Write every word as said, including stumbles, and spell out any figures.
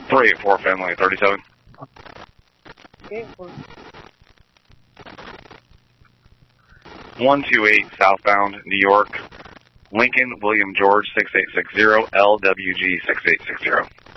three eight four, family thirty-seven. Okay, four. one two eight, southbound, New York, Lincoln, William George, six eight six zero, L W G six eight six zero.